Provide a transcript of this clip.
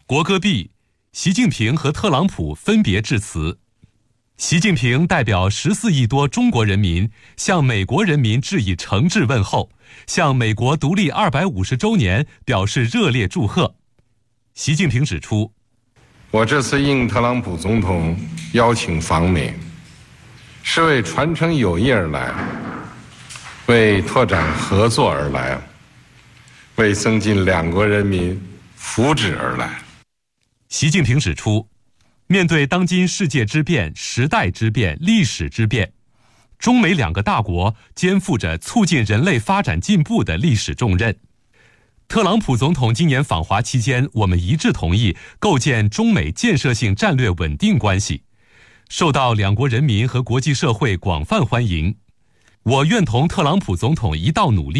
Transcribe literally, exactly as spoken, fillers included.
国歌毕，习近平和特朗普分别致辞。习近平代表十四亿多中国人民向美国人民致以诚挚问候，向美国独立二百五十周年表示热烈祝贺。习近平指出， 我这次应特朗普总统邀请访美，是为传承友谊而来，为拓展合作而来，为增进两国人民福祉而来。 习近平指出，面对当今世界之变、时代之变、历史之变，中美两个大国肩负着促进人类发展进步的历史重任。特朗普总统今年访华期间，我们一致同意构建中美建设性战略稳定关系，受到两国人民和国际社会广泛欢迎。我愿同特朗普总统一道努力，